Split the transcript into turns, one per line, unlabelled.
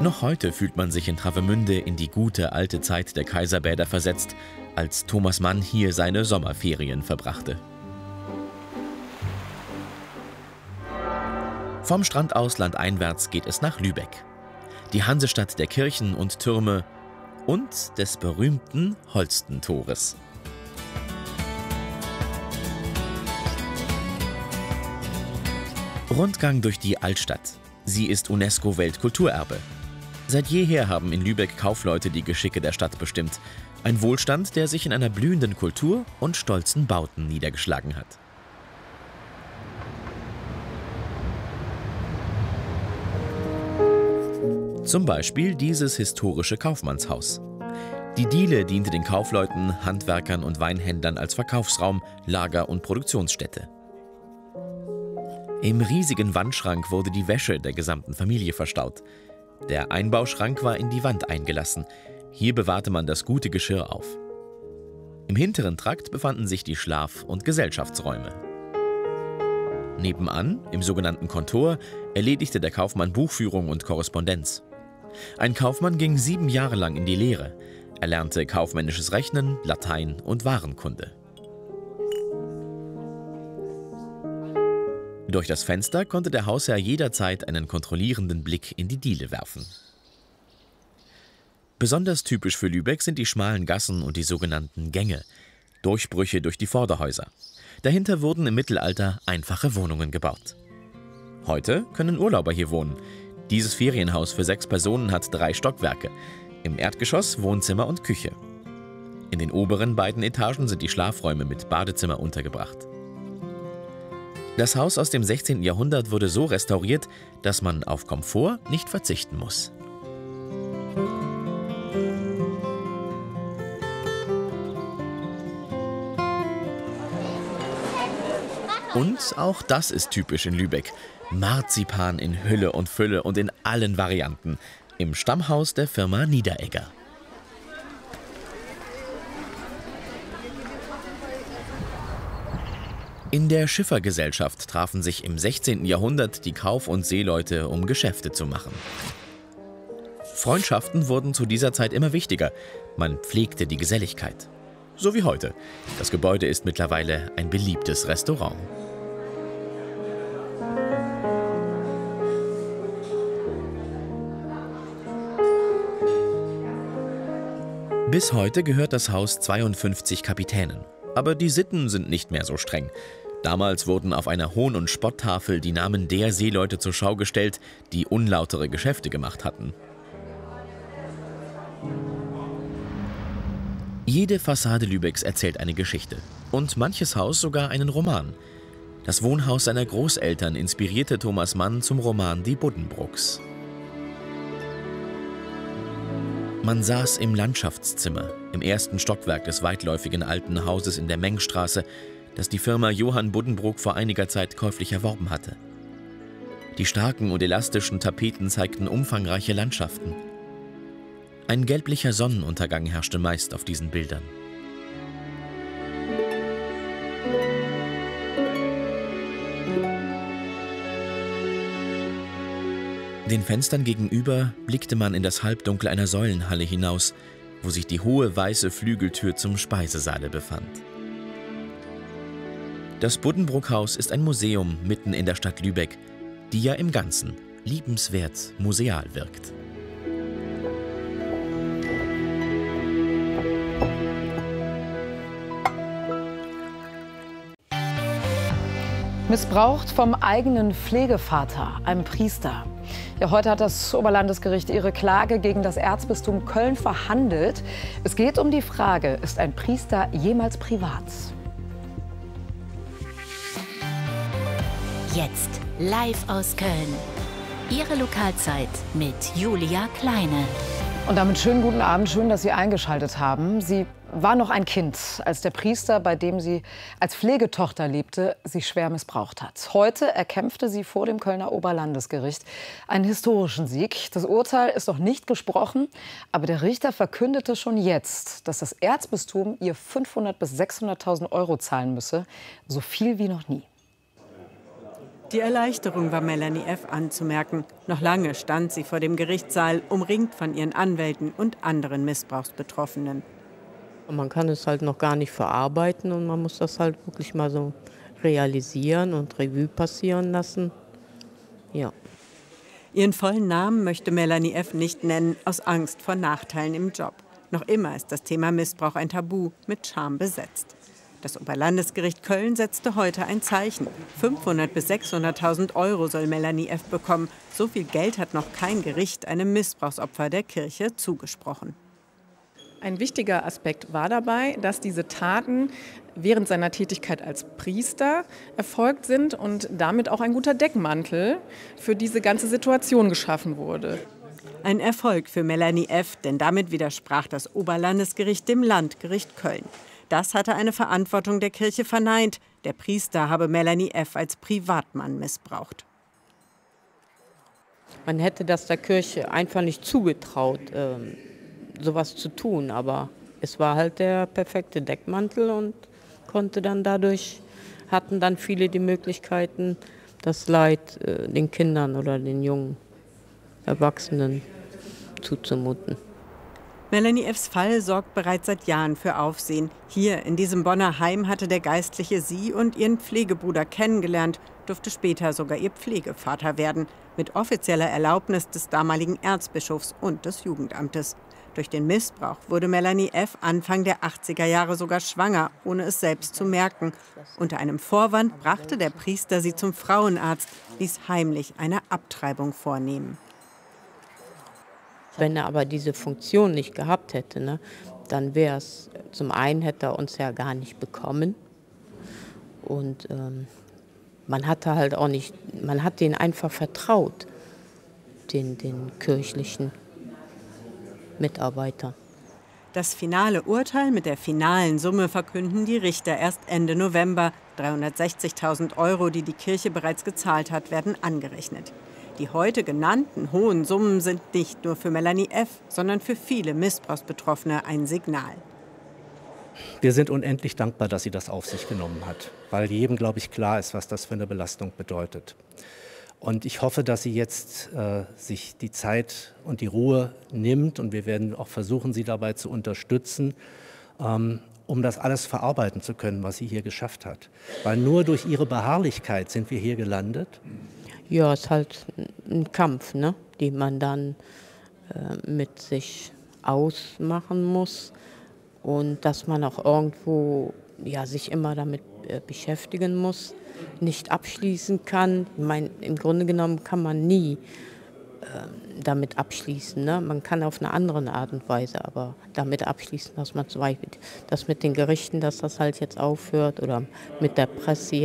Noch heute fühlt man sich in Travemünde in die gute alte Zeit der Kaiserbäder versetzt, als Thomas Mann hier seine Sommerferien verbrachte. Vom Strand aus landeinwärts geht es nach Lübeck. Die Hansestadt der Kirchen und Türme und des berühmten Holstentores. Rundgang durch die Altstadt. Sie ist UNESCO-Weltkulturerbe. Seit jeher haben in Lübeck Kaufleute die Geschicke der Stadt bestimmt. Ein Wohlstand, der sich in einer blühenden Kultur und stolzen Bauten niedergeschlagen hat. Zum Beispiel dieses historische Kaufmannshaus. Die Diele diente den Kaufleuten, Handwerkern und Weinhändlern als Verkaufsraum, Lager und Produktionsstätte. Im riesigen Wandschrank wurde die Wäsche der gesamten Familie verstaut. Der Einbauschrank war in die Wand eingelassen. Hier bewahrte man das gute Geschirr auf. Im hinteren Trakt befanden sich die Schlaf- und Gesellschaftsräume. Nebenan, im sogenannten Kontor, erledigte der Kaufmann Buchführung und Korrespondenz. Ein Kaufmann ging 7 Jahre lang in die Lehre. Er lernte kaufmännisches Rechnen, Latein und Warenkunde. Durch das Fenster konnte der Hausherr jederzeit einen kontrollierenden Blick in die Diele werfen. Besonders typisch für Lübeck sind die schmalen Gassen und die sogenannten Gänge, Durchbrüche durch die Vorderhäuser. Dahinter wurden im Mittelalter einfache Wohnungen gebaut. Heute können Urlauber hier wohnen. Dieses Ferienhaus für 6 Personen hat 3 Stockwerke. Im Erdgeschoss Wohnzimmer und Küche. In den oberen beiden Etagen sind die Schlafräume mit Badezimmer untergebracht. Das Haus aus dem 16. Jahrhundert wurde so restauriert, dass man auf Komfort nicht verzichten muss. Und auch das ist typisch in Lübeck. Marzipan in Hülle und Fülle und in allen Varianten. Im Stammhaus der Firma Niederegger. In der Schiffergesellschaft trafen sich im 16. Jahrhundert die Kauf- und Seeleute, um Geschäfte zu machen. Freundschaften wurden zu dieser Zeit immer wichtiger. Man pflegte die Geselligkeit. So wie heute. Das Gebäude ist mittlerweile ein beliebtes Restaurant. Bis heute gehört das Haus 52 Kapitänen. Aber die Sitten sind nicht mehr so streng. Damals wurden auf einer Hohn- und Spotttafel die Namen der Seeleute zur Schau gestellt, die unlautere Geschäfte gemacht hatten. Jede Fassade Lübecks erzählt eine Geschichte. Und manches Haus sogar einen Roman. Das Wohnhaus seiner Großeltern inspirierte Thomas Mann zum Roman Die Buddenbrooks. Man saß im Landschaftszimmer, im 1. Stockwerk des weitläufigen alten Hauses in der Mengstraße, das die Firma Johann Buddenbrook vor einiger Zeit käuflich erworben hatte. Die starken und elastischen Tapeten zeigten umfangreiche Landschaften. Ein gelblicher Sonnenuntergang herrschte meist auf diesen Bildern. Den Fenstern gegenüber blickte man in das Halbdunkel einer Säulenhalle hinaus, wo sich die hohe weiße Flügeltür zum Speisesaale befand. Das Buddenbrook-Haus ist ein Museum mitten in der Stadt Lübeck, die ja im Ganzen liebenswert museal wirkt.
Missbraucht vom eigenen Pflegevater, einem Priester. Ja, heute hat das Oberlandesgericht ihre Klage gegen das Erzbistum Köln verhandelt. Es geht um die Frage, ist ein Priester jemals privat?
Jetzt live aus Köln. Ihre Lokalzeit mit Julia Kleine.
Und damit schönen guten Abend, schön, dass Sie eingeschaltet haben. Sie war noch ein Kind, als der Priester, bei dem sie als Pflegetochter lebte, sie schwer missbraucht hat. Heute erkämpfte sie vor dem Kölner Oberlandesgericht einen historischen Sieg. Das Urteil ist noch nicht gesprochen, aber der Richter verkündete schon jetzt, dass das Erzbistum ihr 500.000 bis 600.000 € zahlen müsse, so viel wie noch nie.
Die Erleichterung war Melanie F. anzumerken. Noch lange stand sie vor dem Gerichtssaal, umringt von ihren Anwälten und anderen Missbrauchsbetroffenen.
Man kann es halt noch gar nicht verarbeiten und man muss das halt wirklich mal so realisieren und Revue passieren lassen. Ja.
Ihren vollen Namen möchte Melanie F. nicht nennen, aus Angst vor Nachteilen im Job. Noch immer ist das Thema Missbrauch ein Tabu, mit Scham besetzt. Das Oberlandesgericht Köln setzte heute ein Zeichen. 500.000 bis 600.000 € soll Melanie F. bekommen. So viel Geld hat noch kein Gericht einem Missbrauchsopfer der Kirche zugesprochen.
Ein wichtiger Aspekt war dabei, dass diese Taten während seiner Tätigkeit als Priester erfolgt sind und damit auch ein guter Deckmantel für diese ganze Situation geschaffen wurde.
Ein Erfolg für Melanie F., denn damit widersprach das Oberlandesgericht dem Landgericht Köln. Das hatte eine Verantwortung der Kirche verneint. Der Priester habe Melanie F. als Privatmann missbraucht.
Man hätte das der Kirche einfach nicht zugetraut, sowas zu tun. Aber es war halt der perfekte Deckmantel und hatten dann viele die Möglichkeiten, das Leid den Kindern oder den jungen Erwachsenen zuzumuten.
Melanie F.'s Fall sorgt bereits seit Jahren für Aufsehen. Hier in diesem Bonner Heim hatte der Geistliche sie und ihren Pflegebruder kennengelernt, durfte später sogar ihr Pflegevater werden, mit offizieller Erlaubnis des damaligen Erzbischofs und des Jugendamtes. Durch den Missbrauch wurde Melanie F. Anfang der 80er Jahre sogar schwanger, ohne es selbst zu merken. Unter einem Vorwand brachte der Priester sie zum Frauenarzt, ließ heimlich eine Abtreibung vornehmen.
Wenn er aber diese Funktion nicht gehabt hätte, ne, dann wäre es, zum einen hätte er uns ja gar nicht bekommen und man hatte halt auch nicht, man hat denen einfach vertraut, den kirchlichen Mitarbeitern.
Das finale Urteil mit der finalen Summe verkünden die Richter erst Ende November. 360.000 €, die die Kirche bereits gezahlt hat, werden angerechnet. Die heute genannten hohen Summen sind nicht nur für Melanie F., sondern für viele Missbrauchsbetroffene ein Signal.
Wir sind unendlich dankbar, dass sie das auf sich genommen hat, weil jedem, glaube ich, klar ist, was das für eine Belastung bedeutet. Und ich hoffe, dass sie jetzt sich die Zeit und die Ruhe nimmt und wir werden auch versuchen, sie dabei zu unterstützen, um das alles verarbeiten zu können, was sie hier geschafft hat. Weil nur durch ihre Beharrlichkeit sind wir hier gelandet.
Ja, es ist halt ein Kampf, ne, den man dann mit sich ausmachen muss und dass man auch irgendwo sich immer damit beschäftigen muss, nicht abschließen kann. Ich meine, im Grunde genommen kann man nie damit abschließen. Ne? Man kann auf eine andere Art und Weise aber damit abschließen, dass man zum Beispiel das mit den Gerichten, dass das halt jetzt aufhört oder mit der Presse.